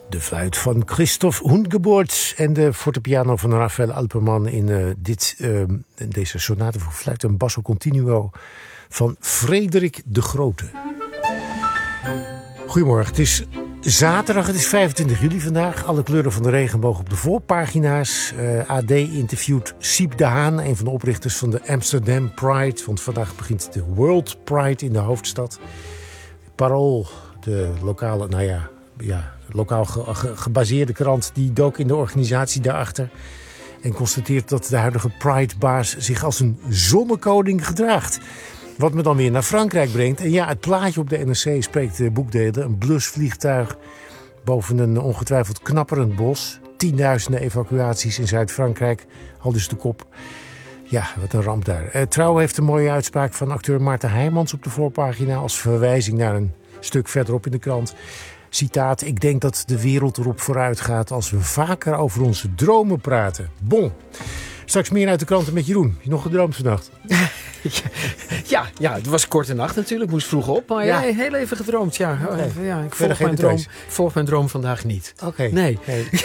De fluit van Christoph Hundgebord en de fortepiano van Raphael Alperman in deze sonate voor fluit en basso continuo van Frederik de Grote. Goedemorgen, het is zaterdag, het is 25 juli vandaag. Alle kleuren van de regenboog op de voorpagina's. AD interviewt Siep de Haan, een van de oprichters van de Amsterdam Pride. Want vandaag begint de World Pride in de hoofdstad. Parool, de lokale, lokaal gebaseerde krant, die dook in de organisatie daarachter. En constateert dat de huidige Pride-baas zich als een zonnekoning gedraagt. Wat me dan weer naar Frankrijk brengt. En ja, het plaatje op de NRC spreekt de boekdelen. Een blusvliegtuig boven een ongetwijfeld knapperend bos. 10.000 evacuaties in Zuid-Frankrijk. Al dus de kop. Ja, wat een ramp daar. Trouw heeft een mooie uitspraak van acteur Maarten Heijmans op de voorpagina. Als verwijzing naar een stuk verderop in de krant. Citaat: ik denk dat de wereld erop vooruit gaat als we vaker over onze dromen praten. Bon. Straks meer uit de kranten met Jeroen. Heb je nog gedroomd vannacht? Ja, het was korte nacht natuurlijk. Moest vroeg op. Maar ja, heel even gedroomd. Ja, ik volg mijn droom vandaag niet. Oké. Nee.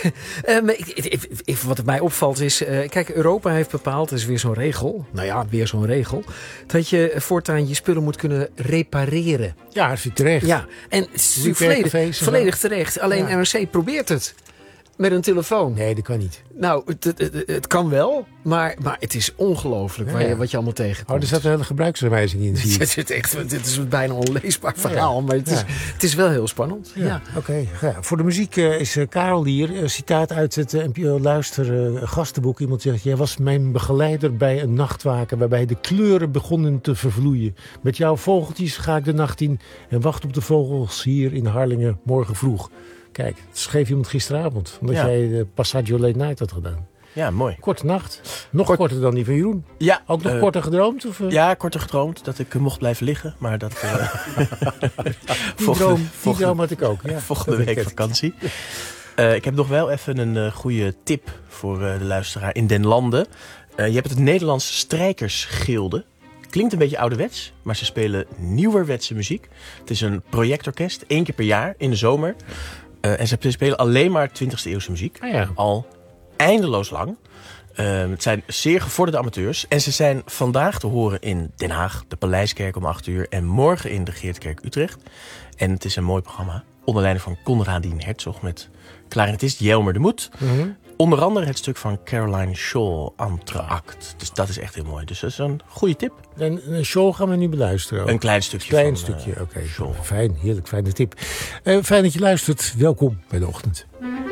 Wat mij opvalt is... kijk, Europa heeft bepaald, dat is weer zo'n regel. Nou ja, weer zo'n regel. Dat je voortaan je spullen moet kunnen repareren. Ja, dat is terecht. Ja, en het is volledig terecht. Alleen NRC probeert het. Met een telefoon. Nee, dat kan niet. Nou, het kan wel, maar het is ongelooflijk wat je allemaal tegenkomt. Er zat een hele gebruiksaanwijzing in. Dit is een bijna onleesbaar verhaal, maar het is wel heel spannend. Ja. Oké. Ja, voor de muziek is Karel hier. Citaat uit het NPO Luister gastenboek. Iemand zegt: jij was mijn begeleider bij een nachtwaken waarbij de kleuren begonnen te vervloeien. Met jouw vogeltjes ga ik de nacht in en wacht op de vogels hier in Harlingen morgen vroeg. Kijk, dat schreef iemand gisteravond. Omdat jij de Passaggio Late Night had gedaan. Ja, mooi. Korte nacht. Korter dan die van Jeroen. Ja. Ook nog korter gedroomd? Of? Ja, korter gedroomd. Dat ik mocht blijven liggen. Maar dat... die droom had ik ook. Ja, volgende week vakantie. Ik heb nog wel even een goede tip voor de luisteraar in den landen. Je hebt het Nederlands Strijkersgilde. Klinkt een beetje ouderwets, maar ze spelen nieuwerwetse muziek. Het is een projectorkest, 1 keer per jaar in de zomer. En ze spelen alleen maar 20e eeuwse muziek. Al eindeloos lang. Het zijn zeer gevorderde amateurs. En ze zijn vandaag te horen in Den Haag, de Paleiskerk om 8:00. En morgen in de Geertkerk Utrecht. En het is een mooi programma. Onder leiding van Conradin Herzog met clarinetist Jelmer de Moet. Mm-hmm. Onder andere het stuk van Caroline Shaw, Entr'acte. Dus dat is echt heel mooi. Dus dat is een goede tip. En Shaw gaan we nu beluisteren ook. Een klein stukje. Oké. Fijn, heerlijk, fijne tip. Fijn dat je luistert. Welkom bij de ochtend.